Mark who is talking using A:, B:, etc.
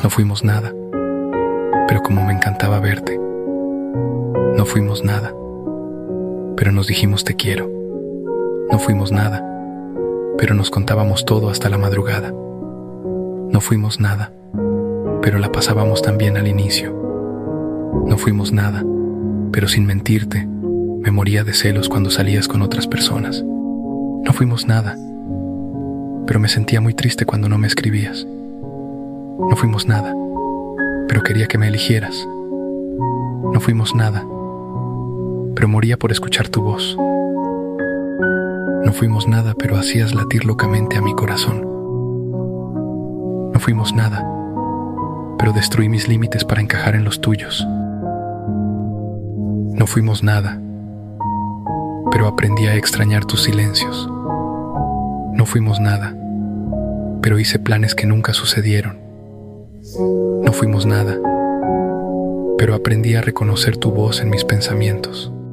A: No fuimos nada, pero como me encantaba verte. No fuimos nada, pero nos dijimos te quiero. No fuimos nada, pero nos contábamos todo hasta la madrugada. No fuimos nada, pero la pasábamos tan bien al inicio. No fuimos nada, pero sin mentirte, me moría de celos cuando salías con otras personas. No fuimos nada, pero me sentía muy triste cuando no me escribías. No fuimos nada, pero quería que me eligieras. No fuimos nada, pero moría por escuchar tu voz. No fuimos nada, pero hacías latir locamente a mi corazón. No fuimos nada, pero destruí mis límites para encajar en los tuyos. No fuimos nada, pero aprendí a extrañar tus silencios. No fuimos nada, pero hice planes que nunca sucedieron. No fuimos nada, pero aprendí a reconocer tu voz en mis pensamientos.